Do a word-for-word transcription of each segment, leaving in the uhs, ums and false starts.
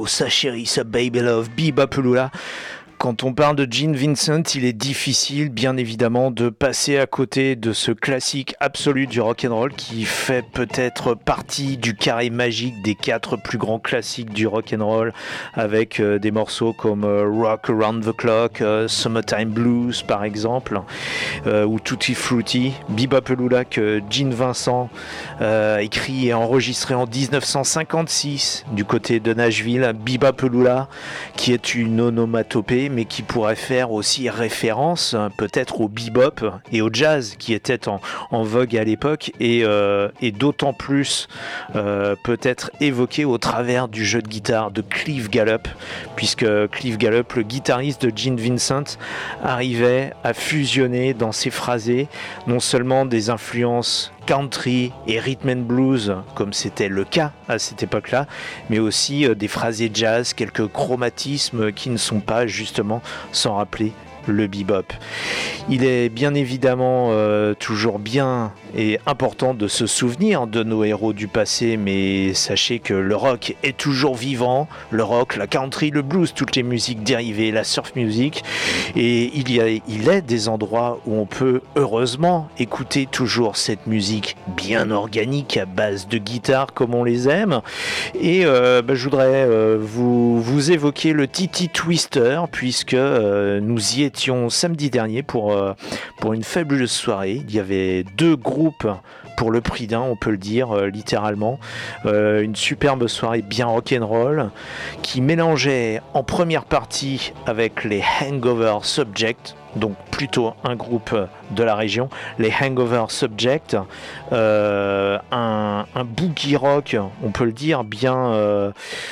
Oh, sa chérie, sa baby love, Bebopalula. Quand on parle de Gene Vincent, il est difficile, bien évidemment, de passer à côté de ce classique absolu du rock'n'roll qui fait peut-être partie du carré magique des quatre plus grands classiques du rock'n'roll, avec euh, des morceaux comme euh, Rock Around the Clock, euh, Summertime Blues par exemple, euh, ou Tutti Frutti. Bebopalula que Gene Vincent euh, écrit et enregistré en dix-neuf cent cinquante-six du côté de Nashville. Bebopalula qui est une onomatopée, mais qui pourrait faire aussi référence peut-être au bebop et au jazz qui était en, en vogue à l'époque et, euh, et d'autant plus euh, peut-être évoqué au travers du jeu de guitare de Cliff Gallup, puisque Cliff Gallup, le guitariste de Gene Vincent, arrivait à fusionner dans ses phrasés non seulement des influences country et rhythm and blues comme c'était le cas à cette époque-là, mais aussi euh, des phrasés jazz, quelques chromatismes qui ne sont pas justement sans rappeler le bebop. Il est bien évidemment euh, toujours bien et important de se souvenir de nos héros du passé, mais sachez que le rock est toujours vivant, le rock, la country, le blues, toutes les musiques dérivées, la surf music, et il y a, il est des endroits où on peut heureusement écouter toujours cette musique bien organique à base de guitare comme on les aime. Et euh, bah, je voudrais euh, vous, vous évoquer le Titi Twister, puisque euh, nous y étions samedi dernier pour, euh, pour une fabuleuse soirée. Il y avait deux groupes pour le prix d'un, on peut le dire euh, littéralement. Euh, une superbe soirée bien rock'n'roll qui mélangeait en première partie avec les Hangover Subject, donc plutôt un groupe de la région, les Hangover Subject, euh, un, un boogie rock, on peut le dire, bien, euh,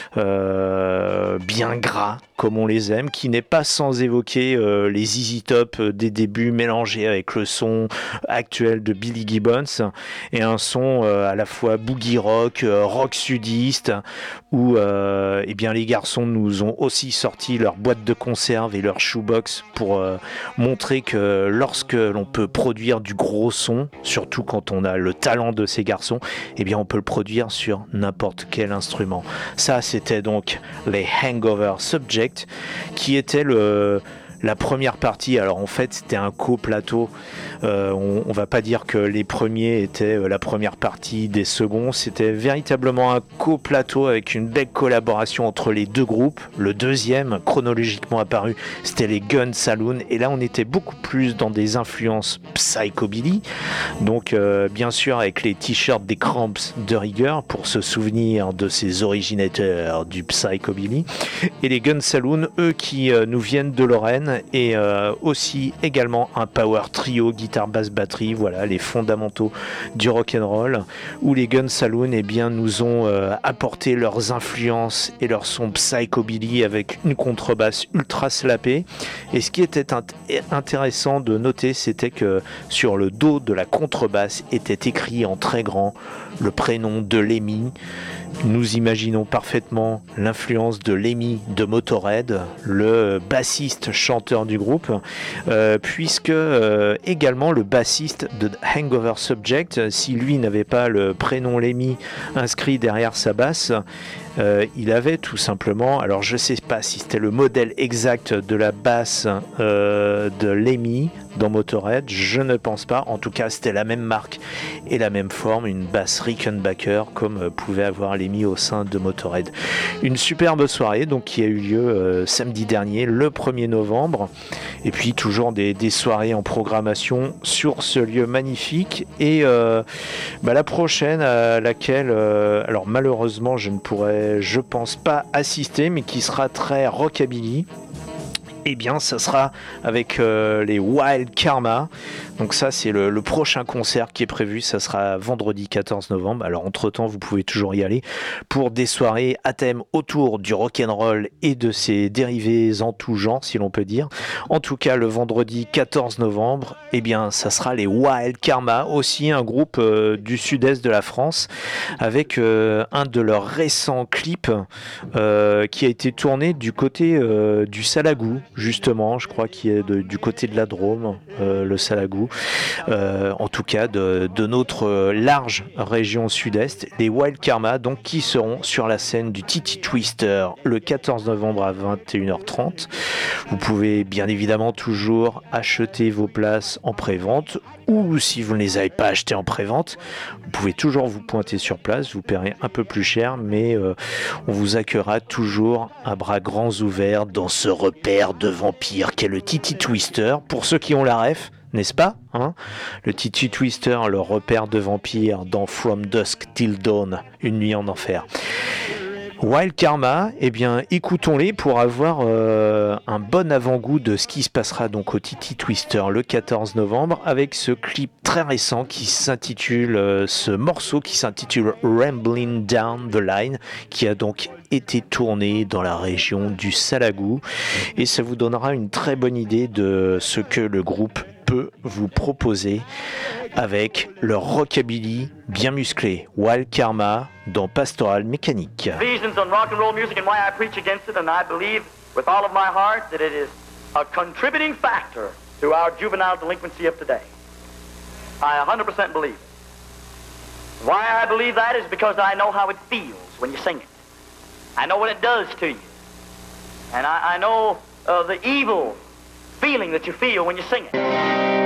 euh, bien gras, comme on les aime, qui n'est pas sans évoquer euh, les Z Z Top des débuts mélangés avec le son actuel de Billy Gibbons, et un son euh, à la fois boogie rock, euh, rock sudiste, où euh, eh bien, les garçons nous ont aussi sorti leur boîte de conserve et leur shoebox pour euh, montrer que lorsque l'on peut produire du gros son, surtout quand on a le talent de ces garçons, eh bien on peut le produire sur n'importe quel instrument. Ça, c'était donc les Hangover Subject, qui était le la première partie. Alors en fait c'était un coplateau, euh, on, on va pas dire que les premiers étaient euh, la première partie des seconds, c'était véritablement un coplateau avec une belle collaboration entre les deux groupes. Le deuxième chronologiquement apparu, c'était les Gun Saloon, et là on était beaucoup plus dans des influences psychobilly, donc euh, bien sûr avec les t-shirts des Cramps de rigueur pour se souvenir de ces originateurs du psychobilly, et les Gun Saloon, eux, qui euh, nous viennent de Lorraine, et euh, aussi également un power trio, guitare, basse, batterie, voilà les fondamentaux du rock'n'roll, où les Gun Saloon eh bien, nous ont euh, apporté leurs influences et leur son psychobilly avec une contrebasse ultra slappée. Et ce qui était int- intéressant de noter, c'était que sur le dos de la contrebasse était écrit en très grand le prénom de Lemmy. Nous imaginons parfaitement l'influence de Lemmy de Motörhead, le bassiste chanteur du groupe, euh, puisque euh, également le bassiste de Hangover Subject, si lui n'avait pas le prénom Lemmy inscrit derrière sa basse, euh, il avait tout simplement, alors je sais pas si c'était le modèle exact de la basse euh, de Lemmy dans Motörhead, je ne pense pas, en tout cas c'était la même marque et la même forme, une basse Rickenbacker comme euh, pouvait avoir Lemmy au sein de Motörhead. Une superbe soirée donc qui a eu lieu euh, samedi dernier, le premier novembre, et puis toujours des, des soirées en programmation sur ce lieu magnifique, et euh, bah, la prochaine à laquelle euh, alors malheureusement je ne pourrais je pense pas assister, mais qui sera très rockabilly, eh bien ça sera avec euh, les Wild Karma. Donc ça c'est le, le prochain concert qui est prévu, ça sera vendredi quatorze novembre. Alors entre temps vous pouvez toujours y aller pour des soirées à thème autour du rock'n'roll et de ses dérivés en tout genre, si l'on peut dire. En tout cas le vendredi quatorze novembre, eh bien ça sera les Wild Karma, aussi un groupe euh, du sud-est de la France, avec euh, un de leurs récents clips euh, qui a été tourné du côté euh, du Salagou, justement, je crois qu'il est de, du côté de la Drôme, euh, le Salagou, euh, en tout cas de, de notre large région sud-est, les Wild Karma, donc qui seront sur la scène du Titi Twister le quatorze novembre à vingt et une heures trente. Vous pouvez bien évidemment toujours acheter vos places en pré-vente, ou si vous ne les avez pas achetées en pré-vente, vous pouvez toujours vous pointer sur place, vous paierez un peu plus cher, mais euh, on vous accueillera toujours à bras grands ouverts dans ce repère de vampires qu'est le Titi Twister. Pour ceux qui ont la ref, n'est-ce pas, hein, le Titi Twister, le repère de vampires dans From Dusk Till Dawn, une nuit en enfer. Wild Karma, eh bien, écoutons-les pour avoir euh, un bon avant-goût de ce qui se passera donc au Titi Twister le quatorze novembre avec ce clip très récent qui s'intitule, euh, ce morceau qui s'intitule Rambling Down the Line, qui a donc été tourné dans la région du Salagou, et ça vous donnera une très bonne idée de ce que le groupe peut vous proposer avec leur rockabilly bien musclé. Wild Karma dans Pastoral Mécanique. Visions on rock and roll music and why I preach against it, and I believe with all of my heart that it is a contributing factor to our juvenile delinquency of today. I one hundred percent believe it. Why I believe that is because I know how it feels when you sing it. I know what it does to you. And I, I know uh, the evil feeling that you feel when you sing it.